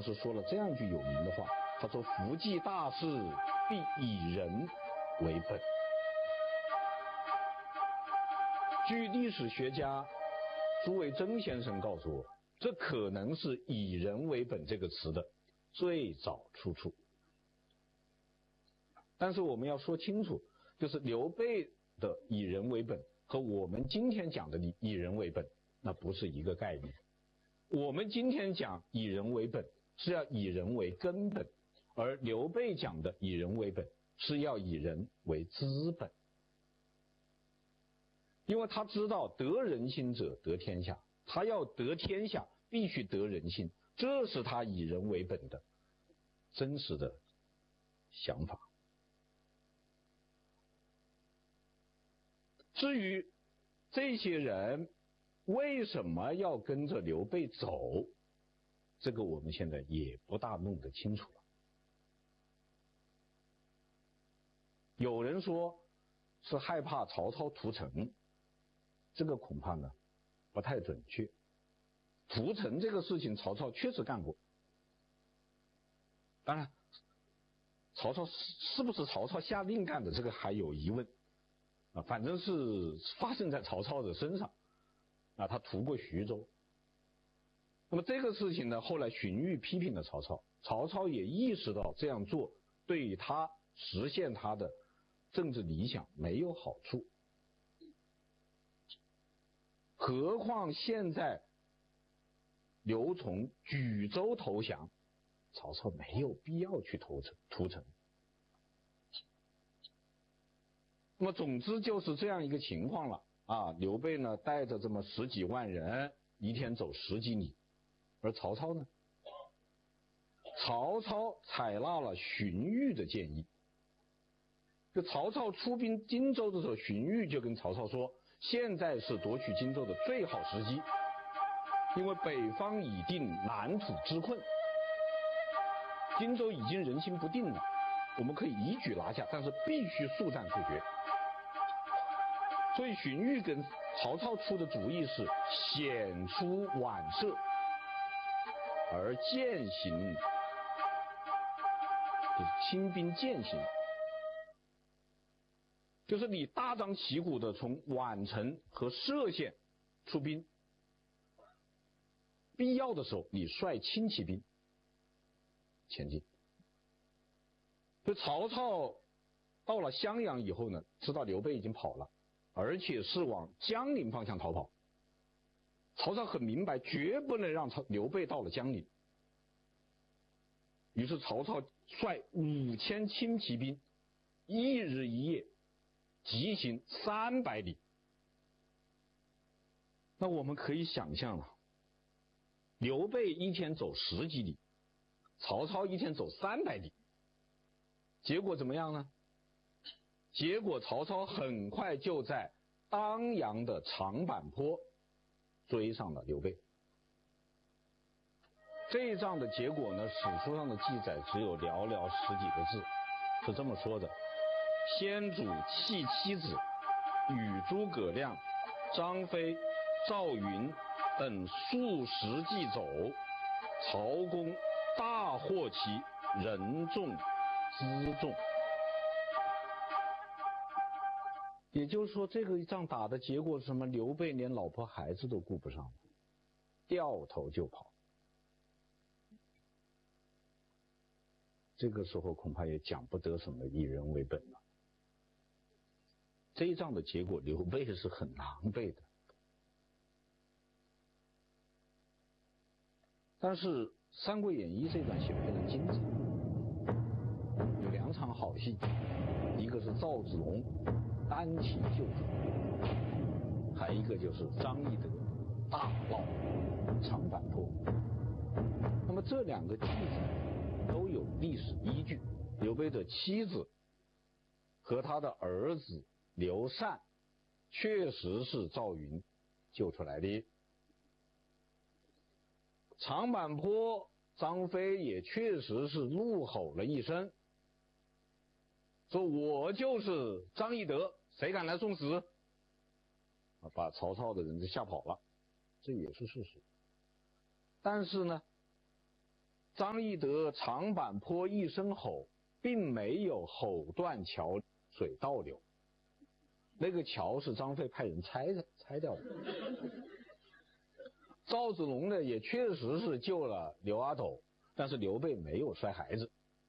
当时说了这样一句有名的话，他说：“夫计大事，必以人为本。”据历史学家朱维铮先生告诉我，这可能是以人为本这个词的最早出处。但是我们要说清楚，就是刘备的以人为本和我们今天讲的以人为本，那不是一个概念。我们今天讲以人为本是要以人为根本，而刘备讲的以人为本是要以人为资本。因为他知道得人心者得天下，他要得天下必须得人心，这是他以人为本的真实的想法。至于这些人为什么要跟着刘备走，这个我们现在也不大弄得清楚了。有人说是害怕曹操屠城，这个恐怕呢不太准确。屠城这个事情曹操确实干过，当然曹操是不是曹操下令干的，这个还有疑问啊，反正是发生在曹操的身上啊，他屠过徐州。那么这个事情呢，后来荀彧批评了曹操，曹操也意识到这样做对于他实现他的政治理想没有好处。何况现在刘琮举州投降，曹操没有必要去屠城。那么总之就是这样一个情况了啊！刘备呢带着这么10几万人，一天走10几里，而曹操呢？曹操采纳了荀彧的建议。就曹操出兵荆州的时候，荀彧就跟曹操说，现在是夺取荆州的最好时机，因为北方已定南土之困，荆州已经人心不定了，我们可以一举拿下，但是必须速战速决。所以荀彧跟曹操出的主意是险出晚射，而渐行，就是轻兵渐行，就是你大张旗鼓的从宛城和歙县出兵，必要的时候你率轻骑兵前进。就曹操到了襄阳以后呢，知道刘备已经跑了，而且是往江陵方向逃跑。曹操很明白，绝不能让刘备到了江陵。于是曹操率5000轻骑兵，一日一夜急行300里。那我们可以想象了，刘备一天走10几里，曹操一天走300里，结果怎么样呢？结果曹操很快就在当阳的长坂坡追上了刘备。这一仗的结果呢，史书上的记载只有寥寥10几个字，是这么说的：先主弃妻子，与诸葛亮、张飞、赵云等数十骑走，曹公大获其人众辎重。也就是说，这个一仗打的结果是什么？刘备连老婆孩子都顾不上了，掉头就跑。这个时候恐怕也讲不得什么以人为本了。这一仗的结果，刘备是很狼狈的。但是《三国演义》这段写得非常精彩，有2场好戏，一个是赵子龙单骑救主，还一个就是张翼德大闹长坂坡。那么这2个记载都有历史依据。刘备的妻子和他的儿子刘禅确实是赵云救出来的。长坂坡张飞也确实是怒吼了一声，说我就是张翼德，谁敢来送死？把曹操的人就吓跑了，这也是事实。但是呢， 张翼德长坂坡一声吼，并没有吼断桥水倒流，那个桥是张飞派人拆掉的。赵子龙呢也确实是救了刘阿斗，但是刘备没有摔孩子。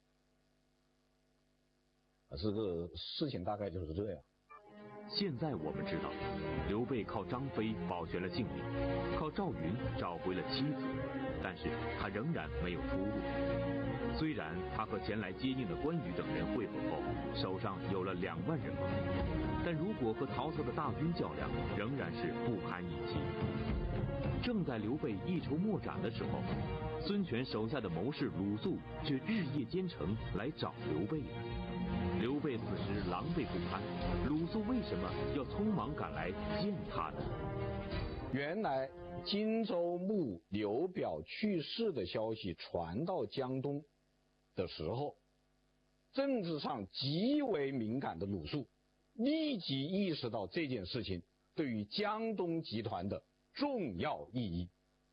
这个事情大概就是这样。 现在我们知道，刘备靠张飞保全了性命，靠赵云找回了妻子，但是他仍然没有出路。虽然他和前来接应的关羽等人会合后，手上有了2万人马，但如果和曹操的大军较量，仍然是不堪一击。正在刘备一筹莫展的时候，孙权手下的谋士鲁肃却日夜兼程来找刘备了。刘备此时狼狈不堪，鲁肃为什么要匆忙赶来见他呢？ 原来荆州牧刘表去世的消息传到江东的时候，政治上极为敏感的鲁肃立即意识到这件事情对于江东集团的重要意义。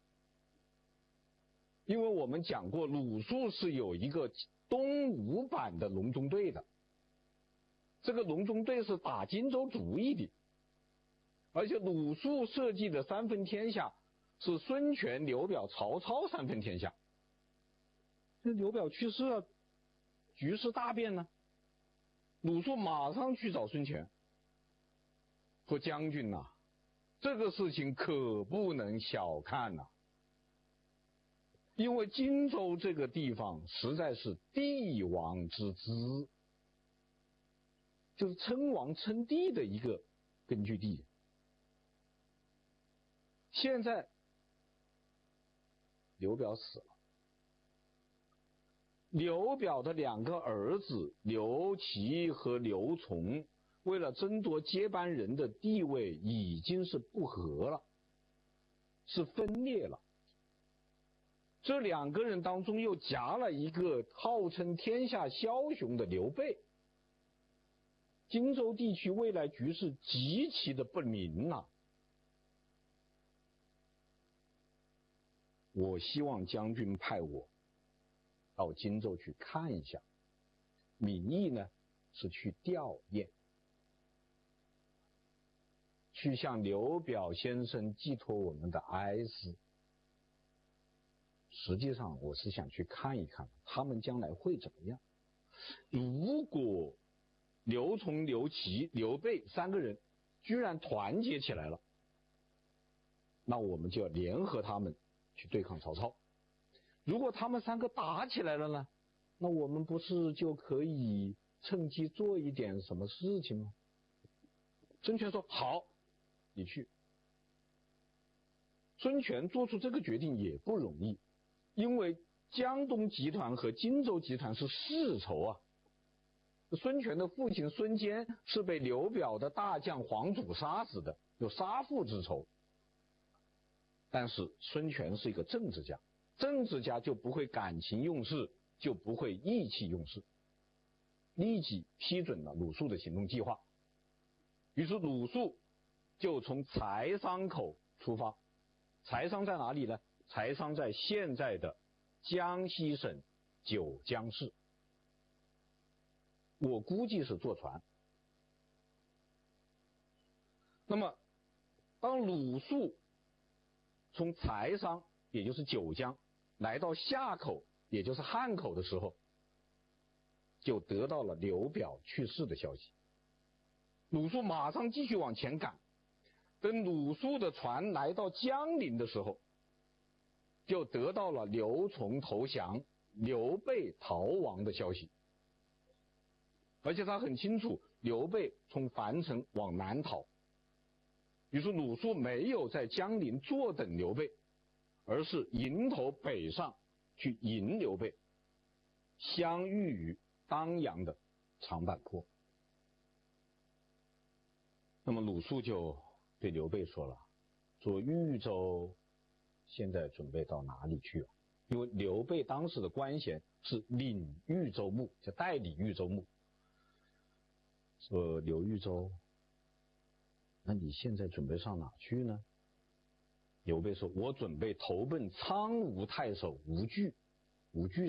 因为我们讲过，鲁肃是有一个东吴版的隆中对的，这个隆中对是打荆州主意的，而且鲁肃设计的3分天下是孙权、刘表、曹操3分天下。这刘表去世了，局势大变呢，鲁肃马上去找孙权，说将军呐，这个事情可不能小看呐，因为荆州这个地方实在是帝王之资，就是称王称帝的一个根据地。现在刘表死了，刘表的2个儿子刘琦和刘琮为了争夺接班人的地位已经是不和了，是分裂了。这2个人当中又夹了一个号称天下枭雄的刘备，荆州地区未来局势极其的不明呐。我希望将军派我到荆州去看一下，名义呢是去吊唁，去向刘表先生寄托我们的哀思。实际上我是想去看一看他们将来会怎么样。如果刘琮、刘琦、刘备3个人居然团结起来了，那我们就要联合他们去对抗曹操。如果他们3个打起来了呢，那我们不是就可以趁机做一点什么事情吗？孙权说好，你去。孙权做出这个决定也不容易，因为江东集团和荆州集团是世仇啊。孙权的父亲孙坚是被刘表的大将黄祖杀死的，有杀父之仇。但是孙权是一个政治家，政治家就不会感情用事，就不会意气用事，立即批准了鲁肃的行动计划。于是鲁肃就从柴桑口出发。柴桑在哪里呢？柴桑在现在的江西省九江市，我估计是坐船。那么当鲁肃从柴桑也就是九江来到夏口也就是汉口的时候，就得到了刘表去世的消息。鲁肃马上继续往前赶，等鲁肃的船来到江陵的时候，就得到了刘琮投降、刘备逃亡的消息。而且他很清楚刘备从樊城往南逃，于是鲁肃没有在江陵坐等刘备，而是迎头北上去迎刘备，相遇于当阳的长坂坡。那么鲁肃就对刘备说了，说豫州现在准备到哪里去了？因为刘备当时的官衔是领豫州牧，叫代理豫州牧。说刘豫州，那你现在准备上哪去呢？刘备说，我准备投奔苍梧太守吴惧， 无惧。